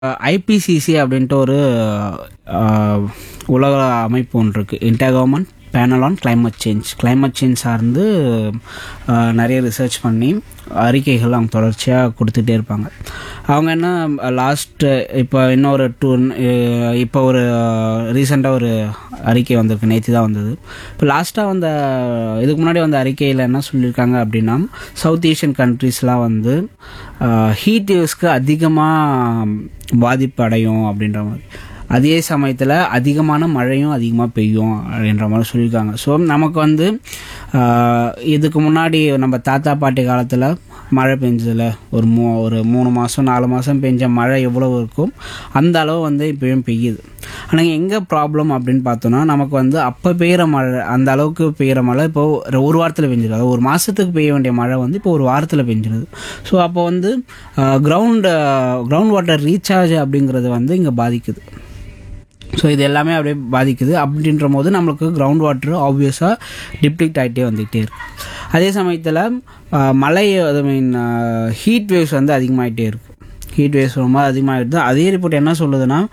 IPCC அப்படின்ட்டு ஒரு அஹ், உலக அமைப்பு ஒன்று இருக்குது. Inter government panel on climate change சார்ந்து நிறைய ரிசர்ச் பண்ணி அறிக்கைகள் அவங்க தொடர்ச்சியாக கொடுத்துட்டே இருப்பாங்க. அவங்க என்ன லாஸ்ட்டு இப்போ இன்னொரு இப்போ ஒரு ரீசெண்டாக ஒரு அறிக்கை வந்திருக்கு, நேற்று தான் வந்தது. இப்போ லாஸ்ட்டாக வந்த இதுக்கு முன்னாடி வந்த அறிக்கையில் என்ன சொல்லியிருக்காங்க அப்படின்னா, சவுத் ஏஷியன் கண்ட்ரீஸ்லாம் வந்து ஹீட் வேவ்ஸ்க்கு அதிகமாக பாதிப்பு அடையும் அப்படின்ற மாதிரி, அதே சமயத்தில் அதிகமான மழையும் அதிகமாக பெய்யும் அப்படின்ற மாதிரி சொல்லியிருக்காங்க. ஸோ நமக்கு வந்து இதுக்கு முன்னாடி நம்ம தாத்தா பாட்டி காலத்தில் மழை பெஞ்சதில் ஒரு 3 மாதம் 4 மாதம் பெஞ்ச மழை எவ்வளோ இருக்கும் அந்த அளவு வந்து இப்போயும் பெய்யுது. ஆனால் எங்கே ப்ராப்ளம் அப்படின்னு பார்த்தோன்னா, நமக்கு வந்து அப்போ பெய்கிற மழை, அந்த அளவுக்கு பெய்கிற மழை இப்போ ஒரு வாரத்தில் பெஞ்சிருது. அது ஒரு மாதத்துக்கு பெய்ய வேண்டிய மழை வந்து இப்போ ஒரு வாரத்தில் பெஞ்சிருது. ஸோ அப்போ வந்து கிரவுண்ட் வாட்டர் ரீசார்ஜ் அப்படிங்கிறது வந்து இங்கே பாதிக்குது. ஸோ இது எல்லாமே அப்படியே பாதிக்குது. அப்படின்ற போது நம்மளுக்கு கிரவுண்ட் வாட்டர் ஆப்வியஸாக டிப்ளிக்ட் ஆகிட்டே வந்துகிட்டே இருக்கு. அதே சமயத்தில் மழை ஹீட் வேவ்ஸ் வந்து அதிகமாகிட்டே இருக்குது. ஹீட் வேவ்ஸ் ரொம்ப அதிகமாகிடுது. அதே ரிப்போர்ட் என்ன சொல்லுதுன்னா,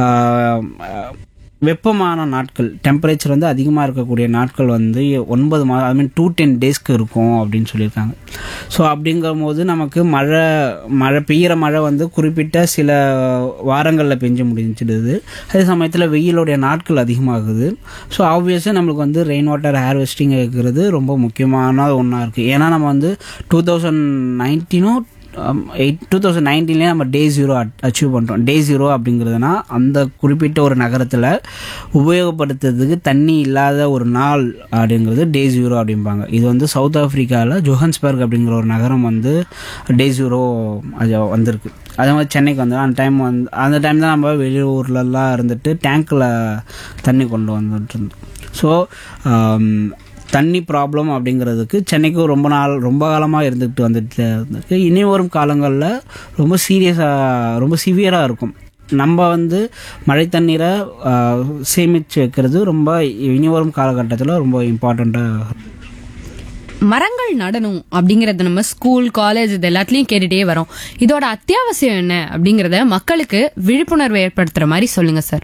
வெப்பமான நாட்கள், டெம்பரேச்சர் வந்து அதிகமாக இருக்கக்கூடிய நாட்கள் வந்து 9 மாதம் to 10 டேஸ்க்கு இருக்கும் அப்படின்னு சொல்லியிருக்காங்க. ஸோ அப்படிங்கும் போது நமக்கு மழை பெய்கிற மழை வந்து குறிப்பிட்ட சில வாரங்களில் பெஞ்சு முடிஞ்சிடுது. அதே சமயத்தில் வெயிலுடைய நாட்கள் அதிகமாகுது. ஸோ ஆப்வியஸாக நம்மளுக்கு வந்து ரெயின் வாட்டர் ஹார்வெஸ்டிங் இருக்கிறது ரொம்ப முக்கியமான ஒன்றா இருக்குது. ஏன்னா நம்ம வந்து 2019 நம்ம டே 0 அச்சீவ் பண்ணுறோம். டே 0 அப்படிங்கிறதுனா அந்த குறிப்பிட்ட ஒரு நகரத்தில் உபயோகப்படுத்துறதுக்கு தண்ணி இல்லாத ஒரு நாள் அப்படிங்கிறது டே 0 அப்படிம்பாங்க. இது வந்து சவுத் ஆஃப்ரிக்காவில் ஜோஹன்ஸ்பர்க் அப்படிங்கிற ஒரு நகரம் வந்து டே 0 அது வந்திருக்கு. அதே மாதிரி சென்னைக்கு வந்து அந்த டைம் தான் நம்ம வெளியூர்லலாம் இருந்துட்டு டேங்க்கில் தண்ணி கொண்டு வந்துட்டு இருந்தோம். ஸோ தண்ணி ப்ராப்ளம் அப்படிங்கிறதுக்கு சென்னைக்கு ரொம்ப காலமாக இருந்துட்டு வந்துட்டு இருந்திருக்கு. இனி வரும் காலங்களில் ரொம்ப சிவியராக இருக்கும். நம்ம வந்து மழை தண்ணீரை சேமித்து வைக்கிறது ரொம்ப இனி வரும் காலகட்டத்தில் ரொம்ப இம்பார்ட்டண்ட்டாக. மரங்கள் நடணும் அப்படிங்கறத நம்ம ஸ்கூல், காலேஜ் இது எல்லாத்துலயும் கேட்டுட்டே வரோம். இதோட அத்தியாவசியம் என்ன அப்படிங்கறத மக்களுக்கு விழிப்புணர்வு ஏற்படுத்துற மாதிரி சொல்லுங்க சார்.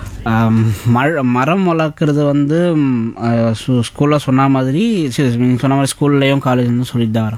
மரம் வளர்க்குறது வந்து ஸ்கூலில் சொன்ன மாதிரி நீங்கள் சொன்ன மாதிரி ஸ்கூல்லையும் காலேஜ்லையும் சொல்லிட்டு தான் வரோம்.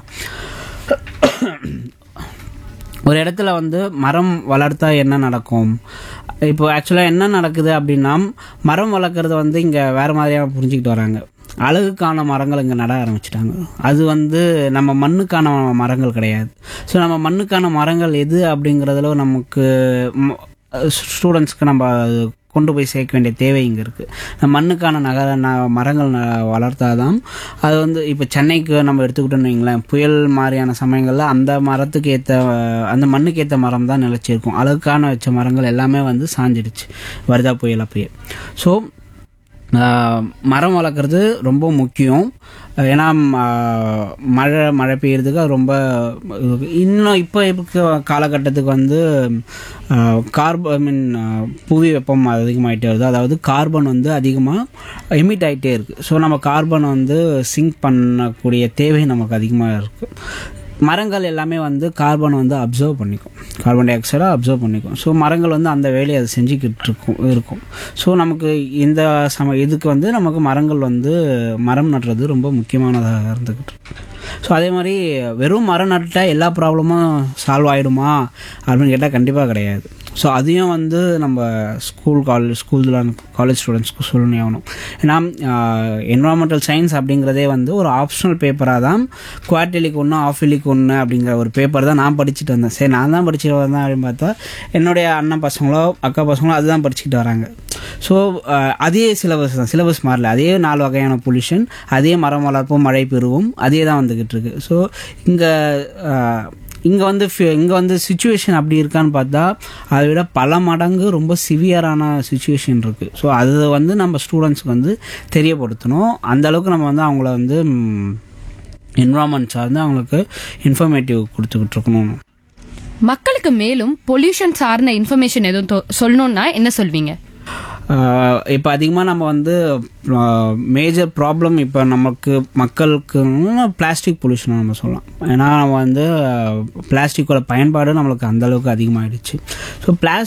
ஒரு இடத்துல வந்து மரம் வளர்த்தா என்ன நடக்கும், இப்போ ஆக்சுவலாக என்ன நடக்குது அப்படின்னா, மரம் வளர்க்குறது வந்து இங்கே வேறு மாதிரியாக புரிஞ்சுக்கிட்டு வராங்க. அழகுக்கான மரங்கள் இங்கே நட ஆரம்பிச்சிட்டாங்க. அது வந்து நம்ம மண்ணுக்கான மரங்கள் கிடையாது. ஸோ நம்ம மண்ணுக்கான மரங்கள் எது அப்படிங்கிறதுல நமக்கு ஸ்டூடெண்ட்ஸ்க்கு நம்ம கொண்டு போய் சேர்க்க வேண்டிய தேவை இங்கே இருக்குது. மண்ணுக்கான மரங்கள் வளர்த்தாதான் அது வந்து இப்போ சென்னைக்கு நம்ம எடுத்துக்கிட்டோன்னு வைங்களேன், புயல் மாதிரியான சமயங்களில் அந்த மண்ணுக்கு ஏற்ற மரம் தான் நிலச்சிருக்கும். அழகுக்கான வச்ச மரங்கள் எல்லாமே வந்து சாஞ்சிடுச்சு வருதா புயல் அப்பயே. ஸோ மரம் வளர்க்குறது ரொம்ப முக்கியம். ஏன்னா மழை பெய்யறதுக்கு அது ரொம்ப இன்னும் இப்போ காலகட்டத்துக்கு வந்து புவி வெப்பம் அதிகமாகிட்டே வருது. அதாவது கார்பன் வந்து அதிகமாக எமிட் ஆகிட்டே இருக்குது. ஸோ நம்ம கார்பனை வந்து சிங்க் பண்ணக்கூடிய தேவை நமக்கு அதிகமாக இருக்குது. மரங்கள் எல்லாமே வந்து கார்பனை வந்து கார்பன் டை ஆக்சைடை அப்சர்வ் பண்ணிக்கும். ஸோ மரங்கள் வந்து அந்த வேலையை அது செஞ்சுக்கிட்டு இருக்கும். ஸோ நமக்கு இந்த இதுக்கு வந்து நமக்கு மரம் நடுறது ரொம்ப முக்கியமானதாக இருந்துக்கிட்டு இருக்கு. ஸோ அதே மாதிரி வெறும் மரம் நட்டால் எல்லா ப்ராப்ளமும் சால்வ் ஆகிடுமா அப்படின்னு கேட்டால் கண்டிப்பாக கிடையாது. ஸோ அதையும் வந்து நம்ம காலேஜ் ஸ்டூடெண்ட்ஸ்க்கு சொல்லணும் ஆகணும். ஏன்னா என்வரான்மெண்டல் சயின்ஸ் அப்படிங்கிறதே வந்து ஒரு ஆப்ஷனல் பேப்பராக தான், குவார்டர்லிக்கு 1 ஆஃப் இயர்லிக்கு 1 அப்படிங்கிற ஒரு பேப்பர் தான் நான் படிச்சுட்டு வந்தேன். சரி, நான் தான் படிச்சுட்டு வந்தேன் அப்படின்னு பார்த்தா என்னுடைய அண்ணன் பசங்களோ அக்கா பசங்களோ அதுதான் படிச்சுக்கிட்டு வராங்க. ஸோ அதே சிலபஸ் மாறல. அதே 4 வகையான பொல்யூஷன், அதே மரம் வளர்ப்போம், மழை பெறுவோம், அதே தான் வந்துக்கிட்டு இருக்கு. ஸோ இங்கே வந்து சுச்சுவேஷன் அப்படி இருக்கான்னு பார்த்தா அதை விட பல மடங்கு ரொம்ப சிவியரான சுச்சுவேஷன் இருக்குது. ஸோ அது வந்து நம்ம ஸ்டூடெண்ட்ஸ்க்கு வந்து தெரியப்படுத்தணும். அந்தளவுக்கு நம்ம வந்து அவங்கள வந்து என்வரான்மெண்ட் சார்ந்து அவங்களுக்கு இன்ஃபர்மேட்டிவ் கொடுத்துக்கிட்டு இருக்கணும். மக்களுக்கு மேலும் பொல்யூஷன் சார்ந்த இன்ஃபர்மேஷன் எதுவும் சொல்லணும்னா என்ன சொல்வீங்க? இப்போ அதிகமாக நம்ம வந்து மேஜர் ப்ராப்ளம் இப்போ நமக்கு மக்களுக்கு பிளாஸ்டிக் பொல்யூஷன் நம்ம சொல்லலாம். ஏன்னா நம்ம வந்து பிளாஸ்டிக்கோட பயன்பாடு நம்மளுக்கு அந்தளவுக்கு அதிகமாகிடுச்சு. ஸோ